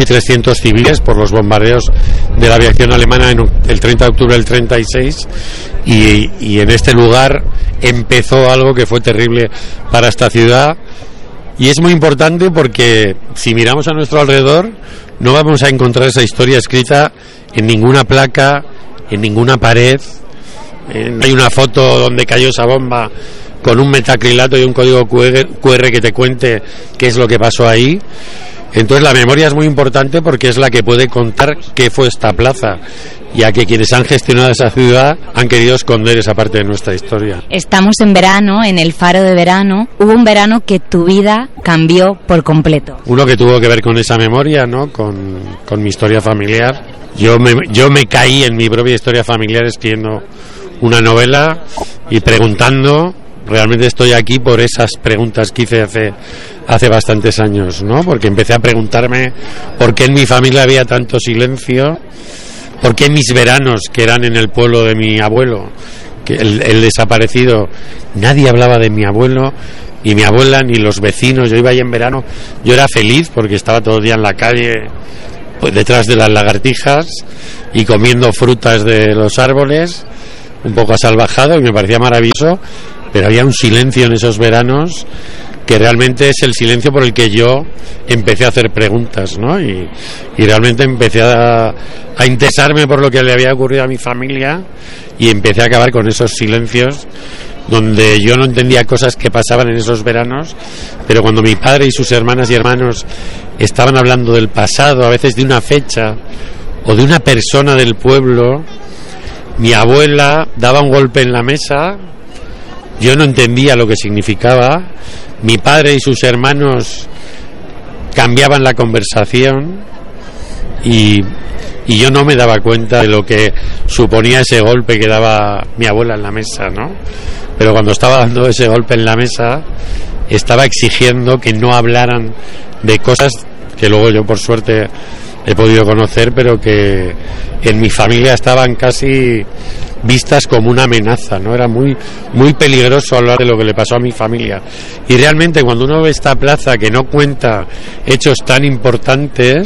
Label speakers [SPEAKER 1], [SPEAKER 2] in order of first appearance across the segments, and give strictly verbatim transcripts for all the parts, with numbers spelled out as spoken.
[SPEAKER 1] trescientos civiles por los bombardeos de la aviación alemana en el treinta de octubre del treinta y seis, y, y en este lugar empezó algo que fue terrible para esta ciudad. Y es muy importante porque si miramos a nuestro alrededor no vamos a encontrar esa historia escrita en ninguna placa, en ninguna pared. Eh, hay una foto donde cayó esa bomba con un metacrilato y un código Q R que te cuente qué es lo que pasó ahí. Entonces la memoria es muy importante porque es la que puede contar qué fue esta plaza, ya que quienes han gestionado esa ciudad han querido esconder esa parte de nuestra historia.
[SPEAKER 2] Estamos en verano, en el Faro de Verano. Hubo un verano que tu vida cambió por completo.
[SPEAKER 1] Uno que tuvo que ver con esa memoria, ¿no? Con, con mi historia familiar. Yo me, yo me caí en mi propia historia familiar escribiendo una novela y preguntando. Realmente estoy aquí por esas preguntas que hice hace, hace bastantes años, ¿no? Porque empecé a preguntarme por qué en mi familia había tanto silencio, por qué en mis veranos, que eran en el pueblo de mi abuelo, que el, el desaparecido, nadie hablaba de mi abuelo, ni mi abuela, ni los vecinos. Yo iba ahí en verano, yo era feliz porque estaba todo el día en la calle, pues, detrás de las lagartijas y comiendo frutas de los árboles, un poco asalvajado, y me parecía maravilloso. Pero había un silencio en esos veranos que realmente es el silencio por el que yo empecé a hacer preguntas, ¿no? Y, y realmente empecé a, a interesarme por lo que le había ocurrido a mi familia y empecé a acabar con esos silencios donde yo no entendía cosas que pasaban en esos veranos, pero cuando mi padre y sus hermanas y hermanos estaban hablando del pasado, a veces de una fecha o de una persona del pueblo, mi abuela daba un golpe en la mesa. Yo no entendía lo que significaba. Mi padre y sus hermanos cambiaban la conversación y, y yo no me daba cuenta de lo que suponía ese golpe que daba mi abuela en la mesa, ¿no? Pero cuando estaba dando ese golpe en la mesa, estaba exigiendo que no hablaran de cosas que luego yo por suerte he podido conocer, pero que en mi familia estaban casi vistas como una amenaza, ¿no? Era muy muy peligroso hablar de lo que le pasó a mi familia. Y realmente cuando uno ve esta plaza que no cuenta hechos tan importantes,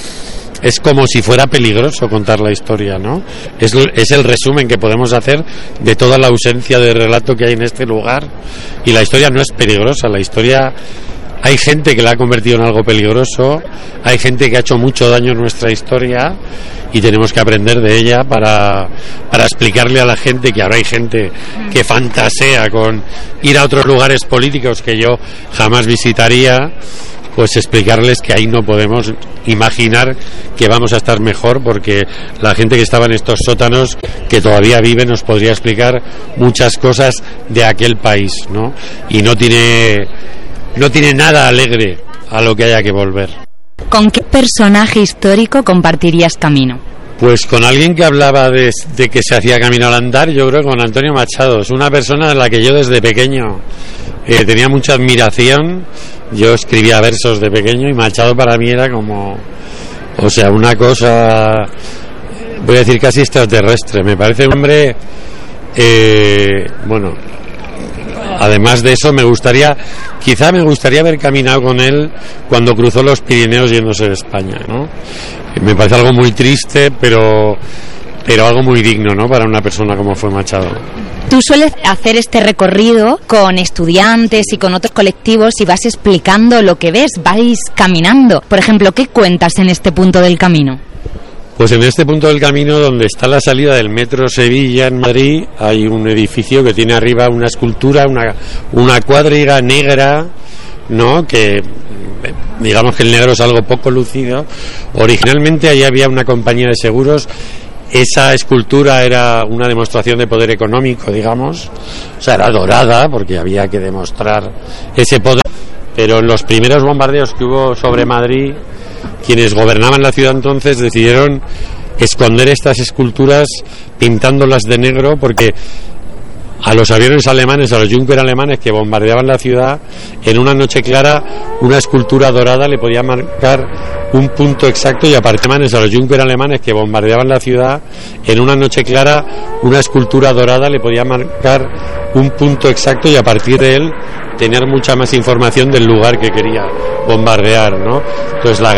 [SPEAKER 1] es como si fuera peligroso contar la historia, ¿no? Es, es el resumen que podemos hacer de toda la ausencia de relato que hay en este lugar. Y la historia no es peligrosa, la historia... Hay gente que la ha convertido en algo peligroso, hay gente que ha hecho mucho daño en nuestra historia y tenemos que aprender de ella para, para explicarle a la gente que ahora hay gente que fantasea con ir a otros lugares políticos que yo jamás visitaría, pues explicarles que ahí no podemos imaginar que vamos a estar mejor, porque la gente que estaba en estos sótanos, que todavía vive, nos podría explicar muchas cosas de aquel país, ¿no? Y no tiene... no tiene nada alegre a lo que haya que volver.
[SPEAKER 2] ¿Con qué personaje histórico compartirías camino?
[SPEAKER 1] Pues con alguien que hablaba de, de que se hacía camino al andar, yo creo que con Antonio Machado. Es una persona de la que yo desde pequeño eh, tenía mucha admiración. Yo escribía versos de pequeño y Machado para mí era como, o sea, una cosa, voy a decir casi extraterrestre. Me parece un hombre, eh, bueno... Además de eso, me gustaría, quizá me gustaría haber caminado con él cuando cruzó los Pirineos yéndose de España, ¿no? Me parece algo muy triste, pero, pero algo muy digno, ¿no? Para una persona como fue Machado.
[SPEAKER 2] Tú sueles hacer este recorrido con estudiantes y con otros colectivos y vas explicando lo que ves, vais caminando. Por ejemplo, ¿qué cuentas en este punto del camino?
[SPEAKER 1] Pues en este punto del camino, donde está la salida del metro Sevilla en Madrid, hay un edificio que tiene arriba una escultura, una, una cuadriga negra, ¿no? Que digamos que el negro es algo poco lucido. Originalmente allí había una compañía de seguros. Esa escultura era una demostración de poder económico, digamos. O sea, era dorada porque había que demostrar ese poder. Pero en los primeros bombardeos que hubo sobre Madrid, quienes gobernaban la ciudad entonces decidieron esconder estas esculturas pintándolas de negro, porque a los aviones alemanes, a los Junker alemanes que bombardeaban la ciudad, en una noche clara una escultura dorada le podía marcar un punto exacto, y a partir de a los Junker alemanes que bombardeaban la ciudad, en una noche clara una escultura dorada le podía marcar un punto exacto y a partir de él tener mucha más información del lugar que quería bombardear, ¿no? Entonces la